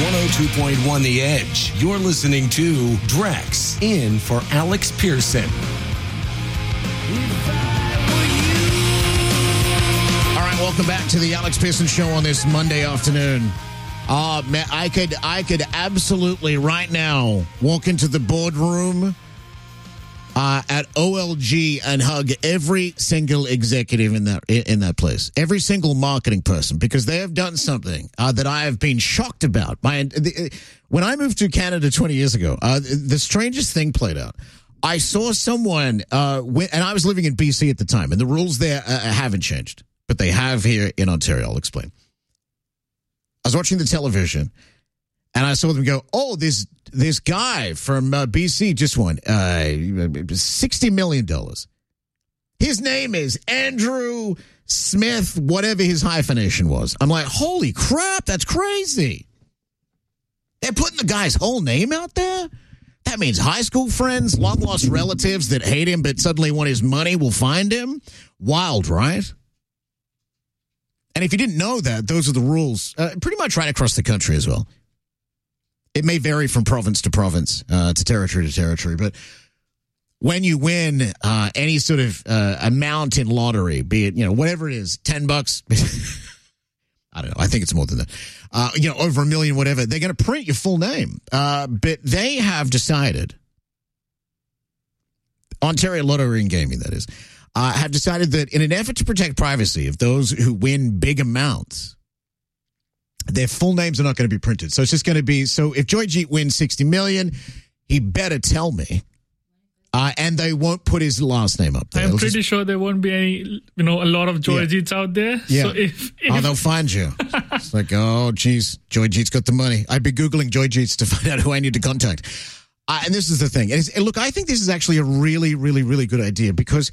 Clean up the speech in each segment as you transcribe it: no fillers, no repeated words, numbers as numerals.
102.1 The Edge. You're listening to Drex in for Alex Pearson. All right, welcome back to the Alex Pearson Show on this Monday afternoon. Man, I could absolutely right now walk into the boardroom at OLG and hug every single executive in that place, every single marketing person, because they have done something that I have been shocked about. When I moved to Canada 20 years ago, the strangest thing played out. I saw someone, and I was living in BC at the time, and the rules there haven't changed, but they have here in Ontario. I'll explain. I was watching the television, and I saw them go, oh, this guy from BC just won $60 million. His name is Andrew Smith, whatever his hyphenation was. I'm like, holy crap, that's crazy. They're putting the guy's whole name out there? That means high school friends, long-lost relatives that hate him but suddenly want his money will find him? Wild, right? And if you didn't know that, those are the rules pretty much right across the country as well. It may vary from province to province, to territory, but when you win any sort of amount in lottery, be it, whatever it is, $10, I don't know, I think it's more than that, over $1 million, whatever, they're going to print your full name. But they have decided, Ontario Lottery and Gaming, that is, have decided that in an effort to protect privacy of those who win big amounts, their full names are not going to be printed. So it's just going to be, so if Joyjeet wins $60 million, he better tell me. And they won't put his last name up there. I'm pretty sure there won't be any, a lot of Joyjeets out there. Yeah. So if they'll find you. It's like, oh, geez, Joyjeet's got the money. I'd be Googling Joyjeets to find out who I need to contact. And this is the thing. And look, I think this is actually a really, really, really good idea because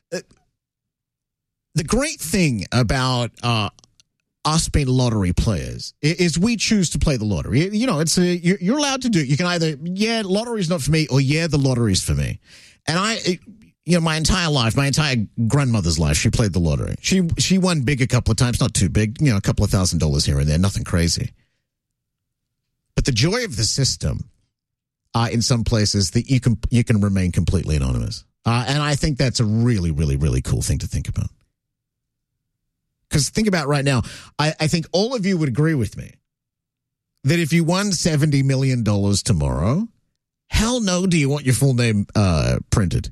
the great thing about us being lottery players is we choose to play the lottery. It's you're allowed to do it. You can either, lottery's not for me, or the lottery's for me. And my entire life, my entire grandmother's life, she played the lottery. She won big a couple of times, not too big, a couple of $1,000s here and there, nothing crazy. But the joy of the system, in some places, that you can remain completely anonymous. And I think that's a really, really, really cool thing to think about. Because think about right now, I think all of you would agree with me that if you won $70 million tomorrow, hell no do you want your full name printed.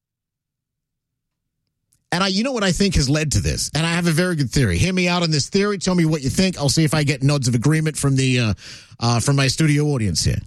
And you know what I think has led to this? And I have a very good theory. Hear me out on this theory. Tell me what you think. I'll see if I get nods of agreement from from my studio audience here.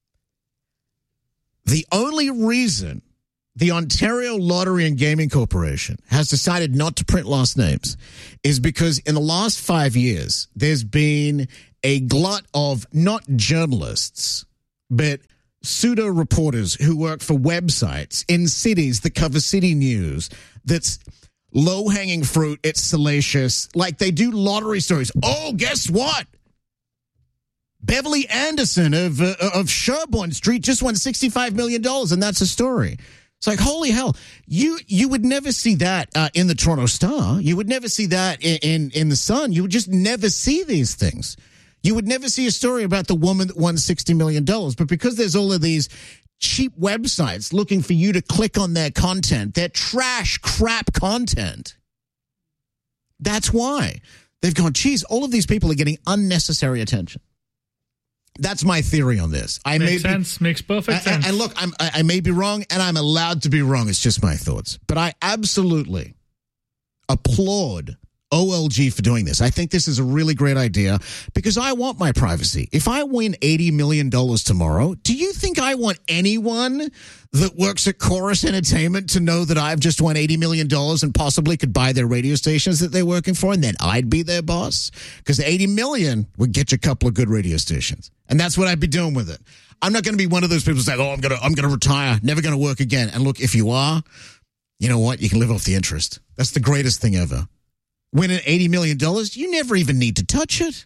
The only reason the Ontario Lottery and Gaming Corporation has decided not to print last names is because in the last 5 years, there's been a glut of not journalists, but pseudo-reporters who work for websites in cities that cover city news that's low-hanging fruit, it's salacious, like they do lottery stories. Oh, guess what? Beverly Anderson of Sherbourne Street just won $65 million, and that's a story. It's like, holy hell, you would never see that in the Toronto Star. You would never see that in the Sun. You would just never see these things. You would never see a story about the woman that won $60 million. But because there's all of these cheap websites looking for you to click on their content, their trash, crap content, that's why they've gone, geez, all of these people are getting unnecessary attention. That's my theory on this. Makes perfect sense. And look, I may be wrong, and I'm allowed to be wrong. It's just my thoughts. But I absolutely applaud OLG for doing this. I think this is a really great idea because I want my privacy. If I win $80 million tomorrow, do you think I want anyone that works at Chorus Entertainment to know that I've just won $80 million and possibly could buy their radio stations that they're working for, and then I'd be their boss? Because $80 million would get you a couple of good radio stations. And that's what I'd be doing with it. I'm not going to be one of those people who say, oh, I'm going to retire, never going to work again. And look, if you are, you know what? You can live off the interest. That's the greatest thing ever. Winning $80 million, you never even need to touch it.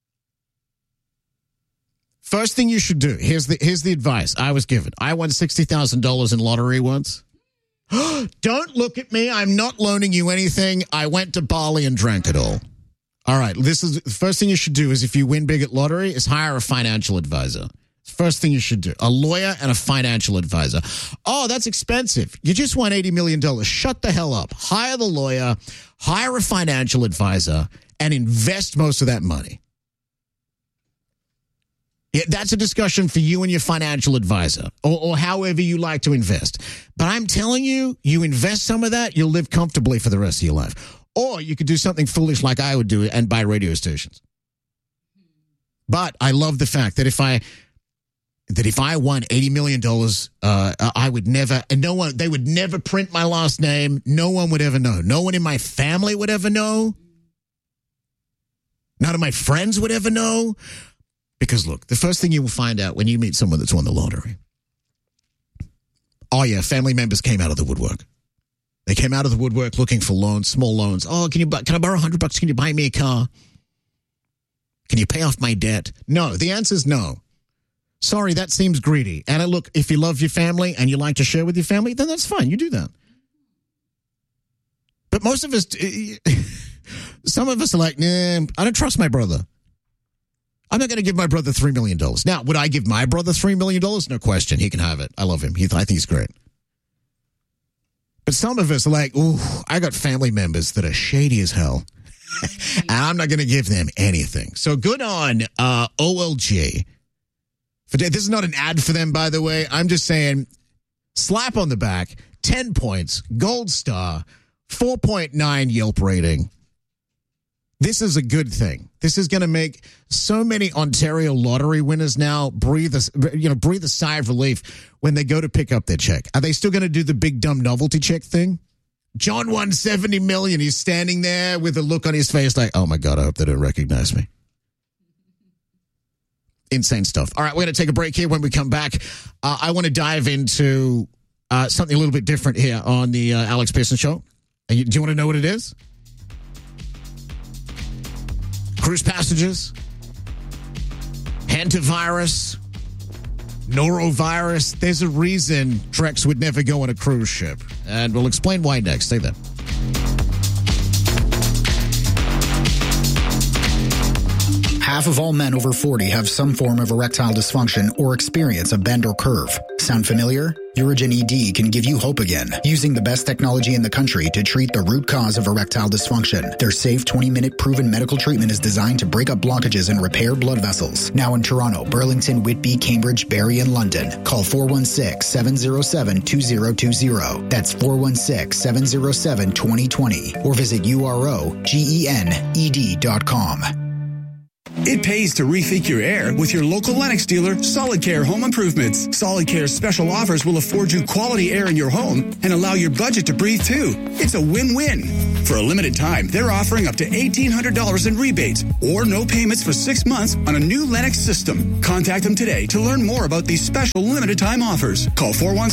First thing you should do, here's the advice I was given. I won $60,000 in lottery once. Don't look at me. I'm not loaning you anything. I went to Bali and drank it all. All right. This is the first thing you should do is if you win big at lottery is hire a financial advisor. First thing you should do. A lawyer and a financial advisor. Oh, that's expensive. You just won $80 million. Shut the hell up. Hire the lawyer, hire a financial advisor, and invest most of that money. Yeah, that's a discussion for you and your financial advisor or however you like to invest. But I'm telling you, you invest some of that, you'll live comfortably for the rest of your life. Or you could do something foolish like I would do and buy radio stations. But I love the fact that if I won $80 million, I would never, and no one, they would never print my last name. No one would ever know. No one in my family would ever know. None of my friends would ever know. Because look, the first thing you will find out when you meet someone that's won the lottery. Oh yeah, family members came out of the woodwork. They came out of the woodwork looking for loans, small loans. Oh, can I borrow $100? Can you buy me a car? Can you pay off my debt? No, the answer is no. Sorry, that seems greedy. And look, if you love your family and you like to share with your family, then that's fine. You do that. But most of us, some of us are like, nah, I don't trust my brother. I'm not going to give my brother $3 million. Now, would I give my brother $3 million? No question. He can have it. I love him. I think he's great. But some of us are like, ooh, I got family members that are shady as hell. And I'm not going to give them anything. So good on OLG. This is not an ad for them, by the way. I'm just saying, slap on the back, 10 points, gold star, 4.9 Yelp rating. This is a good thing. This is going to make so many Ontario lottery winners now breathe a sigh of relief when they go to pick up their check. Are they still going to do the big dumb novelty check thing? John won $70 million. He's standing there with a look on his face like, oh my God, I hope they don't recognize me. Insane stuff. All right, we're going to take a break here. When we come back, I want to dive into something a little bit different here on the Alex Pearson Show. Do you want to know what it is? Cruise passengers, hantavirus, norovirus. There's a reason Drex would never go on a cruise ship. And we'll explain why next. Stay there. Half of all men over 40 have some form of erectile dysfunction or experience a bend or curve. Sound familiar? Urigen ED can give you hope again, using the best technology in the country to treat the root cause of erectile dysfunction. Their safe 20-minute proven medical treatment is designed to break up blockages and repair blood vessels. Now in Toronto, Burlington, Whitby, Cambridge, Barrie, and London. Call 416-707-2020. That's 416-707-2020. Or visit UROGENED.com. It pays to rethink your air with your local Lennox dealer, Solid Care Home Improvements. Solid Care's special offers will afford you quality air in your home and allow your budget to breathe too. It's a win-win. For a limited time, they're offering up to $1,800 in rebates or no payments for 6 months on a new Lennox system. Contact them today to learn more about these special limited time offers. Call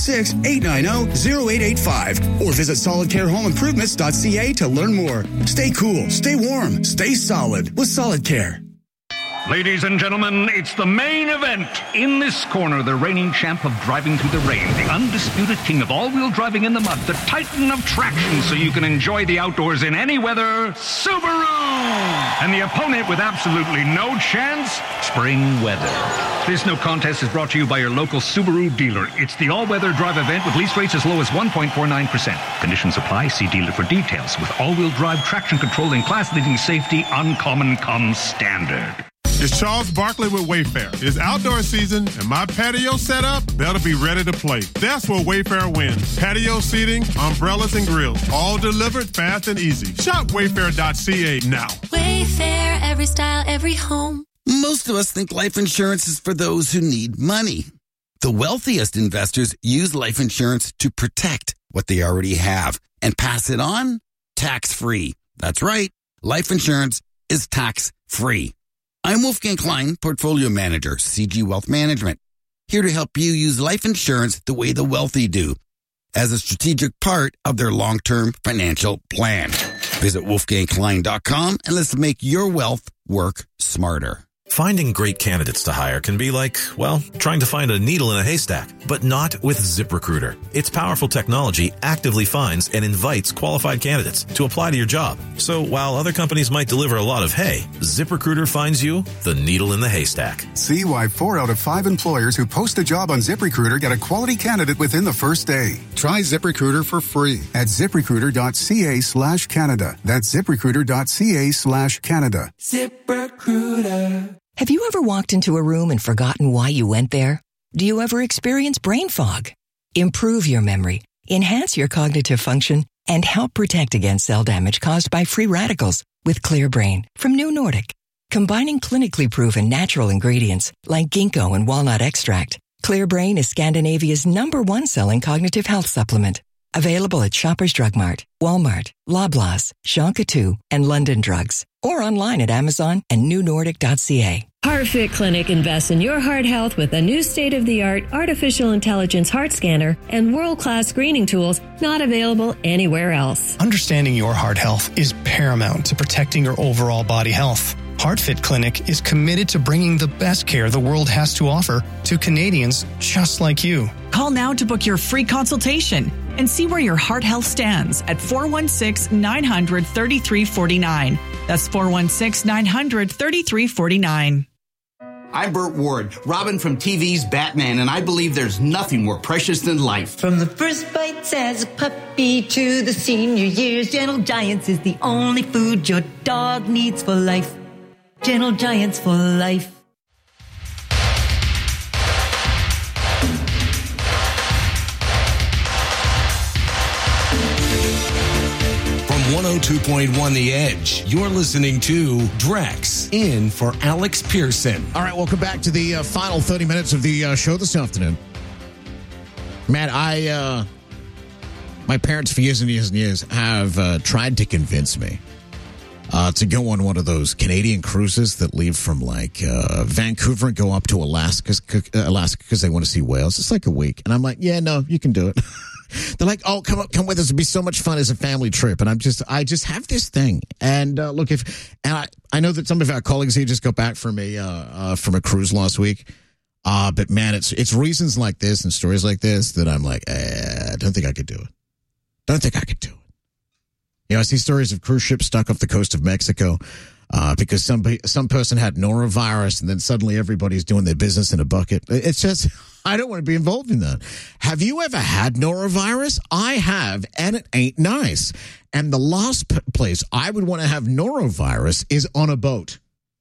416-890-0885 or visit solidcarehomeimprovements.ca to learn more. Stay cool, stay warm, stay solid with Solid Care. Ladies and gentlemen, it's the main event. In this corner, the reigning champ of driving through the rain, the undisputed king of all-wheel driving in the mud, the titan of traction so you can enjoy the outdoors in any weather, Subaru! And the opponent with absolutely no chance, spring weather. This no contest is brought to you by your local Subaru dealer. It's the all-weather drive event with lease rates as low as 1.49%. Conditions apply. See dealer for details. With all-wheel drive traction control and class-leading safety, uncommon comes standard. It's Charles Barkley with Wayfair. It's outdoor season, and my patio setup better be ready to play. That's where Wayfair wins. Patio seating, umbrellas, and grills, all delivered fast and easy. Shop wayfair.ca now. Wayfair, every style, every home. Most of us think life insurance is for those who need money. The wealthiest investors use life insurance to protect what they already have and pass it on tax-free. That's right. Life insurance is tax-free. I'm Wolfgang Klein, Portfolio Manager, CG Wealth Management, here to help you use life insurance the way the wealthy do, as a strategic part of their long-term financial plan. Visit wolfgangklein.com and let's make your wealth work smarter. Finding great candidates to hire can be like, well, trying to find a needle in a haystack, but not with ZipRecruiter. Its powerful technology actively finds and invites qualified candidates to apply to your job. So while other companies might deliver a lot of hay, ZipRecruiter finds you the needle in the haystack. See why 4 out of 5 employers who post a job on ZipRecruiter get a quality candidate within the first day. Try ZipRecruiter for free at ZipRecruiter.ca/Canada. That's ZipRecruiter.ca/Canada. ZipRecruiter. Have you ever walked into a room and forgotten why you went there? Do you ever experience brain fog? Improve your memory, enhance your cognitive function, and help protect against cell damage caused by free radicals with Clear Brain from New Nordic. Combining clinically proven natural ingredients like ginkgo and walnut extract, Clear Brain is Scandinavia's #1 selling cognitive health supplement. Available at Shoppers Drug Mart, Walmart, Loblaws, Shonka2, and London Drugs. Or online at Amazon and newnordic.ca. HeartFit Clinic invests in your heart health with a new state-of-the-art artificial intelligence heart scanner and world-class screening tools not available anywhere else. Understanding your heart health is paramount to protecting your overall body health. HeartFit Clinic is committed to bringing the best care the world has to offer to Canadians just like you. Call now to book your free consultation and see where your heart health stands at 416-900-3349. That's 416-900-3349. I'm Burt Ward, Robin from TV's Batman, and I believe there's nothing more precious than life. From the first bites as a puppy to the senior years, Gentle Giants is the only food your dog needs for life. Gentle Giants for life. From 102.1 The Edge, you're listening to Drex in for Alex Pearson. All right, welcome back to the final 30 minutes of the show this afternoon. Matt, my parents for years and years and years have tried to convince me to go on one of those Canadian cruises that leave from like Vancouver and go up to Alaska because they want to see whales. It's like a week. And I'm like, yeah, no, you can do it. They're like, oh, come with us. It'd be so much fun as a family trip. And I just have this thing. And look, I know that some of our colleagues here just got back from a cruise last week. But man, it's reasons like this and stories like this that I'm like, I don't think I could do it. You know, I see stories of cruise ships stuck off the coast of Mexico because some person had norovirus, and then suddenly everybody's doing their business in a bucket. It's just, I don't want to be involved in that. Have you ever had norovirus? I have, and it ain't nice. And the last place I would want to have norovirus is on a boat.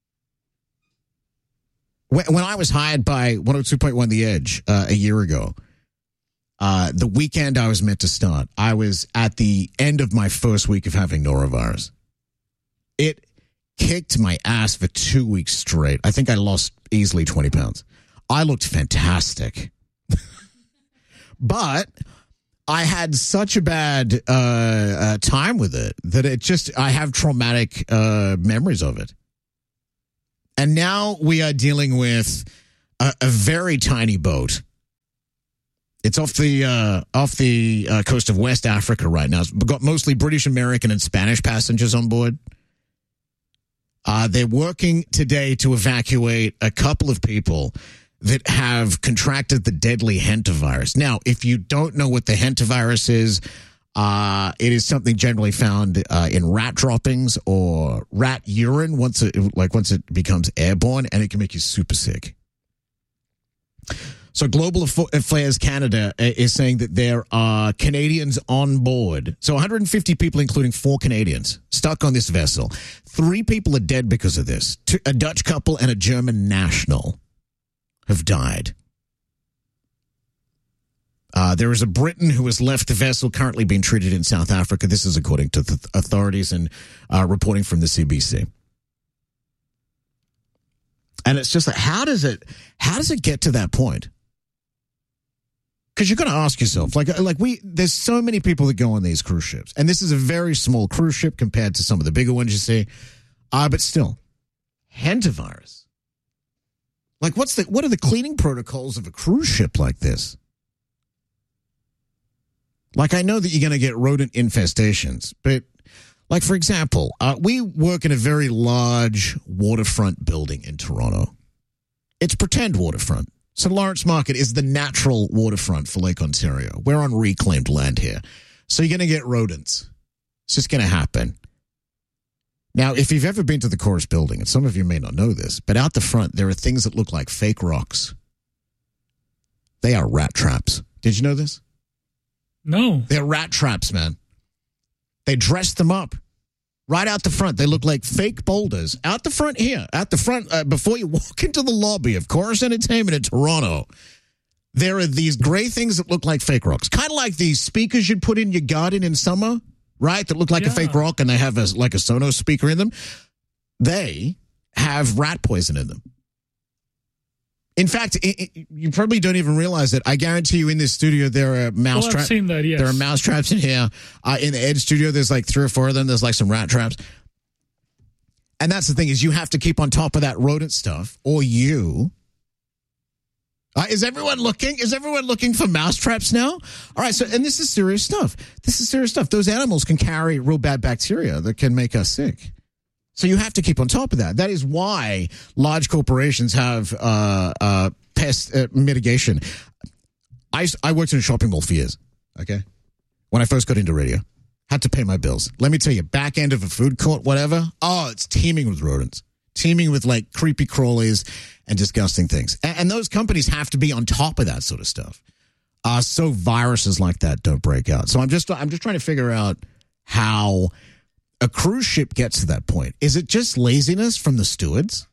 When I was hired by 102.1 The Edge a year ago, the weekend I was meant to start, I was at the end of my first week of having norovirus. It kicked my ass for 2 weeks straight. I think I lost easily 20 pounds. I looked fantastic. But I had such a bad time with it that I have traumatic memories of it. And now we are dealing with a very tiny boat. It's off the coast of West Africa right now. It's got mostly British, American, and Spanish passengers on board. They're working today to evacuate a couple of people that have contracted the deadly hantavirus. Now, if you don't know what the hantavirus is, it is something generally found in rat droppings or rat urine once it becomes airborne, and it can make you super sick. So Global Affairs Canada is saying that there are Canadians on board. So 150 people, including 4 Canadians, stuck on this vessel. 3 people are dead because of this. A Dutch couple and a German national have died. There is a Briton who has left the vessel, currently being treated in South Africa. This is according to the authorities and reporting from the CBC. And it's just like, how does it get to that point? Because you're going to ask yourself, there's so many people that go on these cruise ships, and this is a very small cruise ship compared to some of the bigger ones you see. But still, hantavirus. Like, what are the cleaning protocols of a cruise ship like this? Like, I know that you're going to get rodent infestations, but Like, for example, we work in a very large waterfront building in Toronto. It's pretend waterfront. So Lawrence Market is the natural waterfront for Lake Ontario. We're on reclaimed land here. So you're going to get rodents. It's just going to happen. Now, if you've ever been to the Chorus building, and some of you may not know this, but out the front, there are things that look like fake rocks. They are rat traps. Did you know this? No. They're rat traps, man. They dressed them up right out the front. They look like fake boulders out the front here. Out the front, before you walk into the lobby of Chorus Entertainment in Toronto, there are these gray things that look like fake rocks. Kind of like these speakers you'd put in your garden in summer, right? That look like a fake rock and they have a Sonos speaker in them. They have rat poison in them. In fact, you probably don't even realize it. I guarantee you in this studio there are mouse traps. I've seen that, yes. There are mouse traps in here. In the Ed studio, there's like 3 or 4 of them. There's like some rat traps. And that's the thing is you have to keep on top of that rodent stuff or you... Is everyone looking? Is everyone looking for mouse traps now? All right, so, and this is serious stuff. This is serious stuff. Those animals can carry real bad bacteria that can make us sick. So you have to keep on top of that. That is why large corporations have pest mitigation. I worked in a shopping mall for years, okay? When I first got into radio. Had to pay my bills. Let me tell you, back end of a food court, whatever, it's teeming with rodents. Teeming with, like, creepy crawlies and disgusting things. And those companies have to be on top of that sort of stuff. So viruses like that don't break out. So I'm just trying to figure out how... a cruise ship gets to that point. Is it just laziness from the stewards?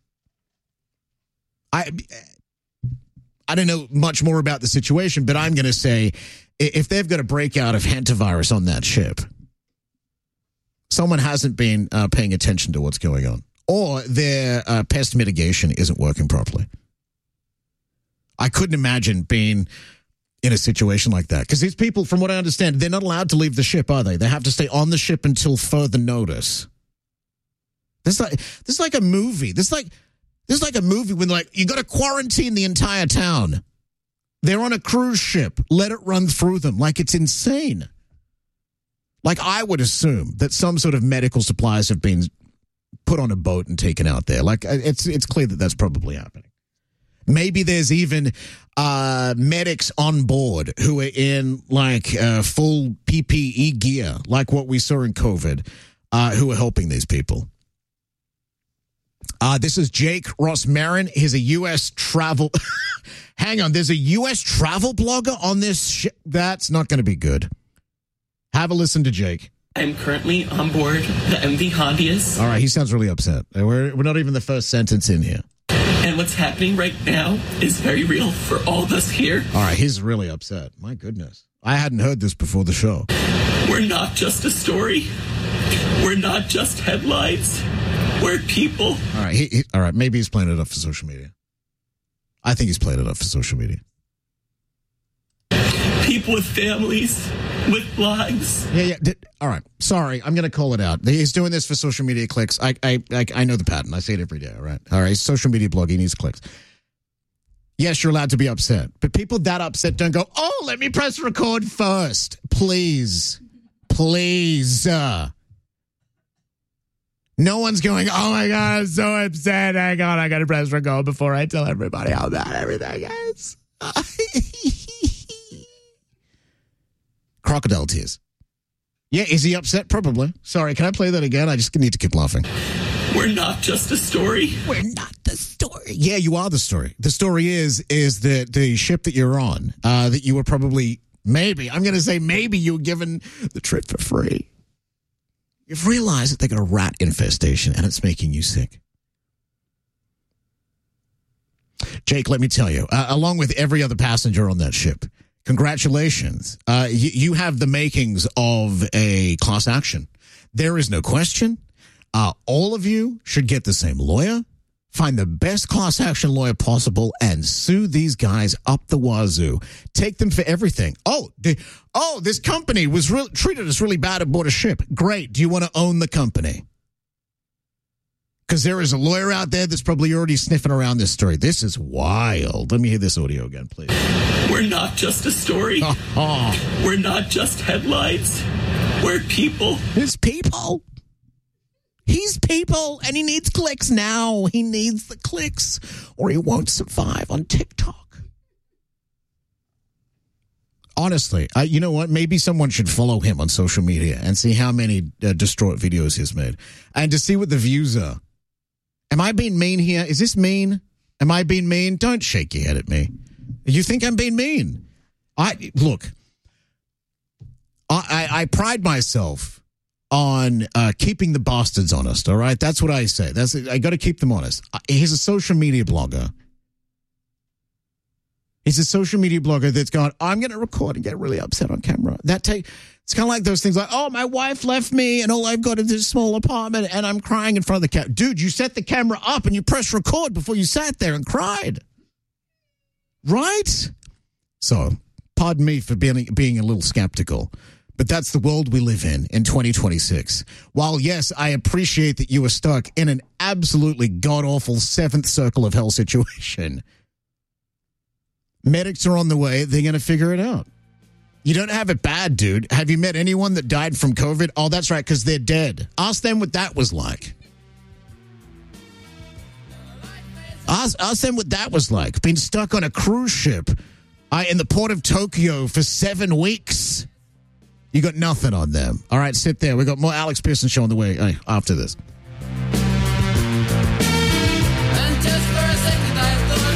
I don't know much more about the situation, but I'm going to say if they've got a breakout of hantavirus on that ship, someone hasn't been paying attention to what's going on, or their pest mitigation isn't working properly. I couldn't imagine being in a situation like that. Because these people, from what I understand, they're not allowed to leave the ship, are they? They have to stay on the ship until further notice. This is like a movie. This is like a movie when, like, you got to quarantine the entire town. They're on a cruise ship. Let it run through them. Like, it's insane. Like, I would assume that some sort of medical supplies have been put on a boat and taken out there. Like, it's clear that that's probably happening. Maybe there's even medics on board who are in, like, full PPE gear, like what we saw in COVID, who are helping these people. This is Jake Ross Marin. He's a U.S. travel... Hang on, there's a U.S. travel blogger on this That's not going to be good. Have a listen to Jake. I'm currently on board the MV Hondius. All right, he sounds really upset. We're not even the first sentence in here. And what's happening right now is very real for all of us here. All right, he's really upset. My goodness. I hadn't heard this before the show. We're not just a story. We're not just headlines. We're people. All right, all right, maybe he's playing it up for social media. I think he's playing it up for social media. People with families, with lives. Yeah. All right. Sorry, I'm going to call it out. He's doing this for social media clicks. I know the pattern. I say it every day, all right? All right, social media blog, he needs clicks. Yes, you're allowed to be upset. But people that upset don't go, oh, let me press record first. Please. Please. No one's going, oh, my God, I'm so upset. Hang on, I got to press record before I tell everybody how bad everything is. Crocodile tears. Yeah, is he upset? Probably. Sorry, can I play that again? I just need to keep laughing. We're not just a story. We're not the story. Yeah, you are the story. The story is that the ship that you're on, that you were probably, maybe you were given the trip for free. You've realized that they got a rat infestation and it's making you sick. Jake, let me tell you, along with every other passenger on that ship, congratulations. You have the makings of a class action. There is no question. All of you should get the same lawyer, find the best class action lawyer possible, and sue these guys up the wazoo. Take them for everything. This company was treated us really bad aboard a ship. Great. Do you want to own the company? Because there is a lawyer out there that's probably already sniffing around this story. This is wild. Let me hear this audio again, please. We're not just a story. We're not just headlines. We're people. It's people. He's people, and he needs clicks now. He needs the clicks, or he won't survive on TikTok. Honestly, you know what? Maybe someone should follow him on social media and see how many distraught videos he's made, and to see what the views are. Am I being mean here? Is this mean? Am I being mean? Don't shake your head at me. You think I'm being mean? Look. I pride myself on keeping the bastards honest, all right? That's what I say. I got to keep them honest. He's a social media blogger. He's a social media blogger that's gone, I'm going to record and get really upset on camera. It's kind of like those things like, oh, my wife left me and all I've got is this small apartment and I'm crying in front of the camera. Dude, you set the camera up and you pressed record before you sat there and cried. Right? So, pardon me for being a little skeptical. But that's the world we live in 2026. While, yes, I appreciate that you were stuck in an absolutely god-awful seventh circle of hell situation, medics are on the way. They're going to figure it out. You don't have it bad, dude. Have you met anyone that died from COVID? Oh, that's right, because they're dead. Ask them what that was like. Ask them what that was like. Being stuck on a cruise ship in the port of Tokyo for 7 weeks. You got nothing on them. All right, sit there. We got more Alex Pearson show on the way after this. And just for a second, I thought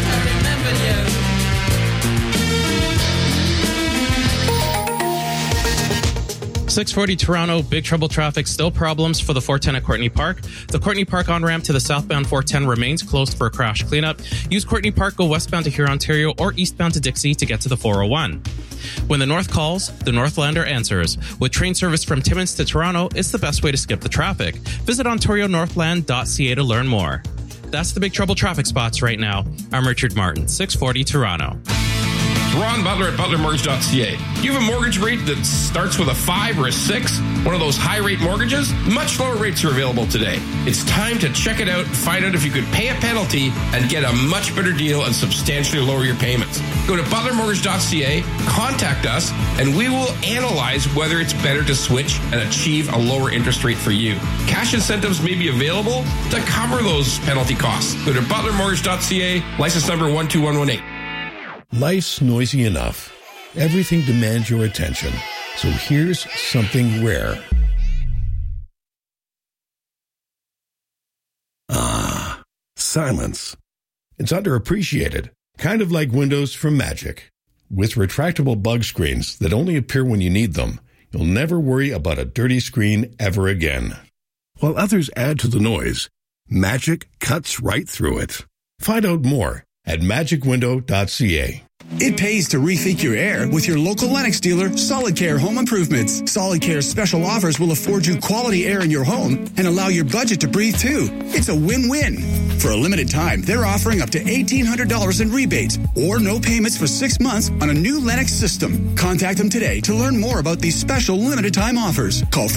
I remembered you. 640 Toronto, big trouble traffic, still problems for the 410 at Courtney Park. The Courtney Park on-ramp to the southbound 410 remains closed for a crash cleanup. Use Courtney Park, go westbound to Huron, Ontario, or eastbound to Dixie to get to the 401. When the North calls, the Northlander answers. With train service from Timmins to Toronto, it's the best way to skip the traffic. Visit OntarioNorthland.ca to learn more. That's the big trouble traffic spots right now. I'm Richard Martin, 640 Toronto. Ron Butler at butlermortgage.ca. Do you have a mortgage rate that starts with a 5 or a 6? One of those high-rate mortgages? Much lower rates are available today. It's time to check it out and find out if you could pay a penalty and get a much better deal and substantially lower your payments. Go to butlermortgage.ca, contact us, and we will analyze whether it's better to switch and achieve a lower interest rate for you. Cash incentives may be available to cover those penalty costs. Go to butlermortgage.ca, license number 12118. Life's noisy enough. Everything demands your attention. So here's something rare. Silence. It's underappreciated. Kind of like windows from Magic. With retractable bug screens that only appear when you need them, you'll never worry about a dirty screen ever again. While others add to the noise, Magic cuts right through it. Find out more at magicwindow.ca. It pays to rethink your air with your local Lennox dealer, Solid Care Home Improvements. Solid Care's special offers will afford you quality air in your home and allow your budget to breathe too. It's a win-win. For a limited time, they're offering up to $1,800 in rebates or no payments for 6 months on a new Lennox system. Contact them today to learn more about these special limited time offers. Call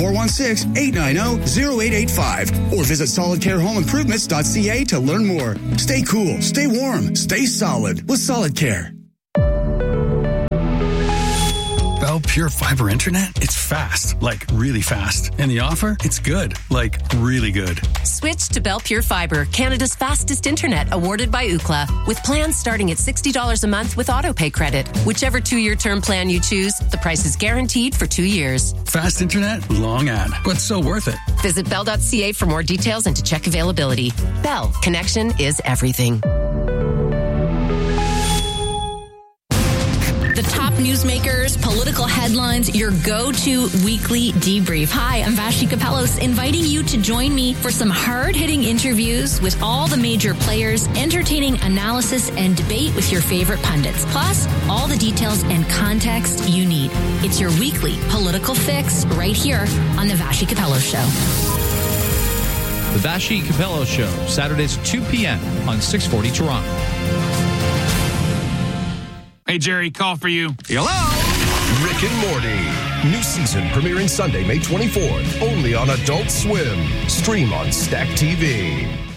416-890-0885 or visit solidcarehomeimprovements.ca to learn more. Stay cool, stay warm, stay solid with Solid Care. Bell Pure Fiber Internet? It's fast, like really fast. And the offer? It's good, like really good. Switch to Bell Pure Fiber, Canada's fastest internet, awarded by Ookla, with plans starting at $60 a month with autopay credit. Whichever 2-year term plan you choose, the price is guaranteed for 2 years. Fast internet, long ad, but so worth it. Visit bell.ca for more details and to check availability. Bell, connection is everything. The top newsmakers, political headlines, your go-to weekly debrief. Hi, I'm Vashi Kapelos, inviting you to join me for some hard-hitting interviews with all the major players, entertaining analysis and debate with your favorite pundits. Plus, all the details and context you need. It's your weekly political fix right here on The Vashi Kapelos Show. The Vashi Kapelos Show, Saturdays at 2 p.m. on 640 Toronto. Hey, Jerry, call for you. Hello? Rick and Morty. New season premiering Sunday, May 24th. Only on Adult Swim. Stream on Stack TV.